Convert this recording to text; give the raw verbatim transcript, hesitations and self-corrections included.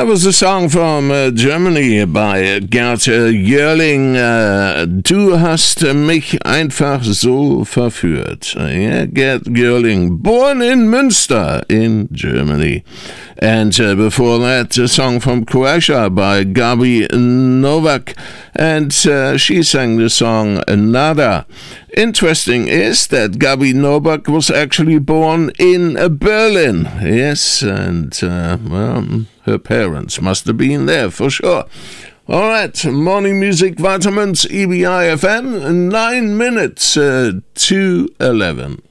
That was a song from uh, Germany by Gerd Jörling. Uh, du hast mich einfach so verführt. Yeah, Gerd Jörling, born in Münster in Germany. And uh, before that, a song from Croatia by Gabi Novak. And uh, she sang the song Nada. Interesting is that Gabi Novak was actually born in uh, Berlin. Yes, and uh, well, her parents must have been there for sure. All right, morning music vitamins, E B I F M, nine minutes uh, to eleven.